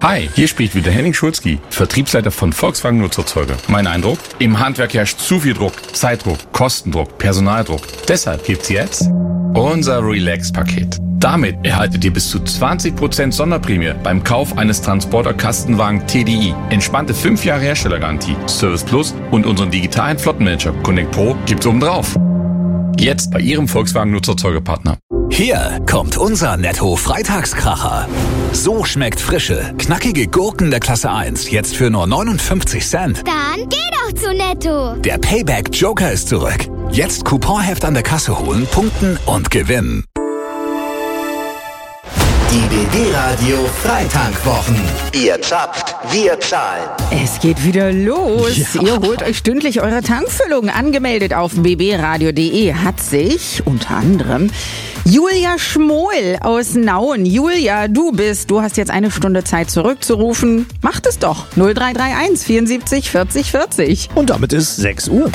Hi, hier spricht wieder Henning Schulzki, Vertriebsleiter von Volkswagen Nutzerzeuge. Mein Eindruck? Im Handwerk herrscht zu viel Druck, Zeitdruck, Kostendruck, Personaldruck. Deshalb gibt's jetzt unser Relax-Paket. Damit erhaltet ihr bis zu 20% Sonderprämie beim Kauf eines Transporter-Kastenwagen TDI. Entspannte 5 Jahre Herstellergarantie, Service Plus und unseren digitalen Flottenmanager Connect Pro gibt's obendrauf. Jetzt bei Ihrem Volkswagen Nutzerzeugepartner. Hier kommt unser Netto-Freitagskracher. So schmeckt frische, knackige Gurken der Klasse 1 jetzt für nur 59 Cent. Dann geh doch zu Netto. Der Payback-Joker ist zurück. Jetzt Couponheft an der Kasse holen, punkten und gewinnen. Die BB-Radio Freitankwwochen. Ihr zapft, wir zahlen. Es geht wieder los. Ja. Ihr holt euch stündlich eure Tankfüllung. Angemeldet auf bbradio.de hat sich unter anderem Julia Schmohl aus Nauen. Julia, du hast jetzt 1 Stunde Zeit zurückzurufen. Macht es doch. 0331 74 40 40. Und damit ist 6 Uhr.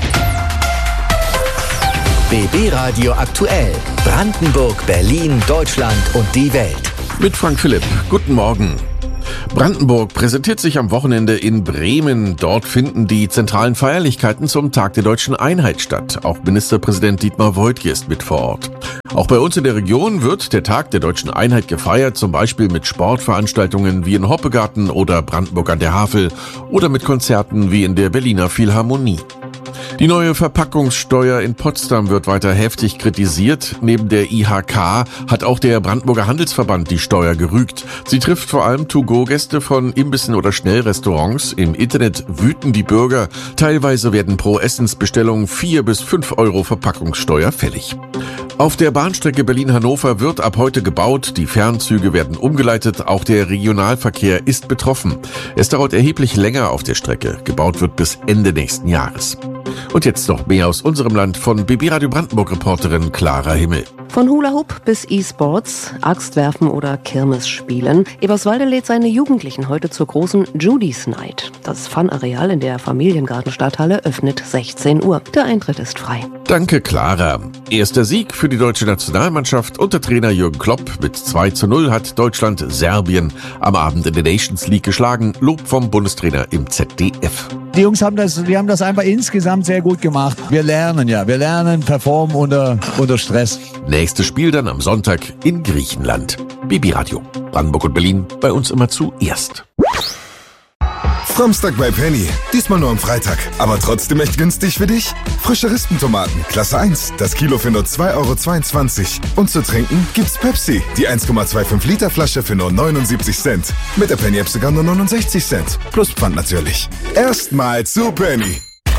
BB-Radio aktuell. Brandenburg, Berlin, Deutschland und die Welt. Mit Frank Philipp. Guten Morgen. Brandenburg präsentiert sich am Wochenende in Bremen. Dort finden die zentralen Feierlichkeiten zum Tag der Deutschen Einheit statt. Auch Ministerpräsident Dietmar Woidke ist mit vor Ort. Auch bei uns in der Region wird der Tag der Deutschen Einheit gefeiert, zum Beispiel mit Sportveranstaltungen wie in Hoppegarten oder Brandenburg an der Havel oder mit Konzerten wie in der Berliner Philharmonie. Die neue Verpackungssteuer in Potsdam wird weiter heftig kritisiert. Neben der IHK hat auch der Brandenburger Handelsverband die Steuer gerügt. Sie trifft vor allem To-Go-Gäste von Imbissen oder Schnellrestaurants. Im Internet wüten die Bürger. Teilweise werden pro Essensbestellung 4 bis 5 Euro Verpackungssteuer fällig. Auf der Bahnstrecke Berlin-Hannover wird ab heute gebaut. Die Fernzüge werden umgeleitet. Auch der Regionalverkehr ist betroffen. Es dauert erheblich länger auf der Strecke. Gebaut wird bis Ende nächsten Jahres. Und jetzt noch mehr aus unserem Land von BB Radio Brandenburg-Reporterin Clara Himmel. Von Hula-Hoop bis E-Sports, Axtwerfen oder Kirmesspielen. Eberswalde lädt seine Jugendlichen heute zur großen Judy's Night. Das Fun-Areal in der Familiengartenstadthalle öffnet 16 Uhr. Der Eintritt ist frei. Danke, Clara. Erster Sieg für die deutsche Nationalmannschaft unter Trainer Jürgen Klopp. Mit 2:0 hat Deutschland Serbien am Abend in der Nations League geschlagen. Lob vom Bundestrainer im ZDF. Die Jungs haben das einfach insgesamt sehr gut gemacht. Wir lernen, performen unter Stress. Nächstes Spiel dann am Sonntag in Griechenland. BB Radio. Brandenburg und Berlin, bei uns immer zuerst. Samstag bei Penny. Diesmal nur am Freitag. Aber trotzdem echt günstig für dich? Frische Rispentomaten, Klasse 1. Das Kilo für nur 2,22 €. Und zu trinken gibt's Pepsi. Die 1,25 Liter Flasche für nur 79 Cent. Mit der Penny-App sogar nur 69 Cent. Plus Pfand natürlich. Erstmal zu Penny.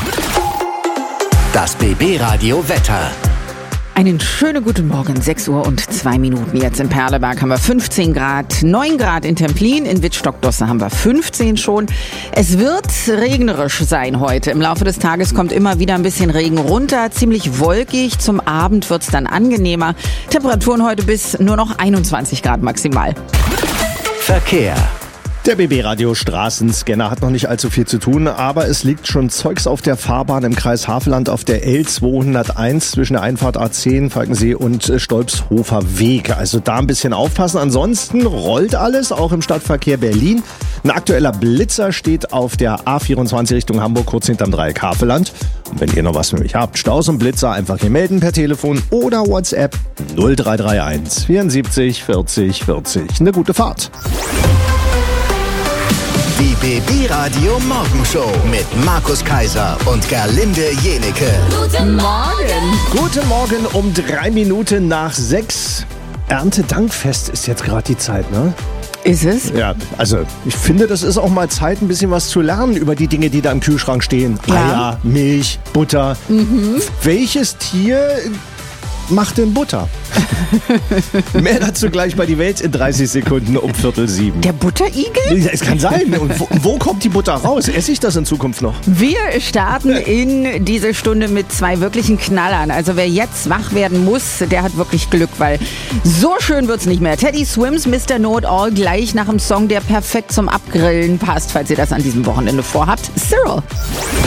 Das BB-Radio Wetter. Einen schönen guten Morgen, 6 Uhr und 2 Minuten. Jetzt in Perleberg haben wir 15 Grad, 9 Grad in Templin, in Wittstock-Dosse haben wir 15 schon. Es wird regnerisch sein heute. Im Laufe des Tages kommt immer wieder ein bisschen Regen runter, ziemlich wolkig. Zum Abend wird's dann angenehmer. Temperaturen heute bis nur noch 21 Grad maximal. Verkehr. Der BB-Radio Straßenscanner hat noch nicht allzu viel zu tun, aber es liegt schon Zeugs auf der Fahrbahn im Kreis Havelland auf der L201 zwischen der Einfahrt A10, Falkensee und Stolpshofer Weg. Also da ein bisschen aufpassen. Ansonsten rollt alles, auch im Stadtverkehr Berlin. Ein aktueller Blitzer steht auf der A24 Richtung Hamburg, kurz hinterm Dreieck Havelland. Und wenn ihr noch was für mich habt, Staus und Blitzer, einfach hier melden per Telefon oder WhatsApp 0331 74 40 40. Eine gute Fahrt. Die BB-Radio Morgenshow mit Markus Kaiser und Gerlinde Jenecke. Guten Morgen. Guten Morgen um 3 Minuten nach 6. Erntedankfest ist jetzt gerade die Zeit, ne? Ist es? Ja, also ich finde, das ist auch mal Zeit, ein bisschen was zu lernen über die Dinge, die da im Kühlschrank stehen. Ja. Eier, Milch, Butter. Welches Tier macht denn Butter? Mehr dazu gleich bei Die Welt in 30 Sekunden um 6:45. Der Butterigel? Es kann sein. Und wo kommt die Butter raus? Esse ich das in Zukunft noch? Wir starten in diese Stunde mit 2 wirklichen Knallern. Also wer jetzt wach werden muss, der hat wirklich Glück, weil so schön wird's nicht mehr. Teddy Swims, Mr. Know It All, gleich nach dem Song, der perfekt zum Abgrillen passt, falls ihr das an diesem Wochenende vorhabt. Cyril.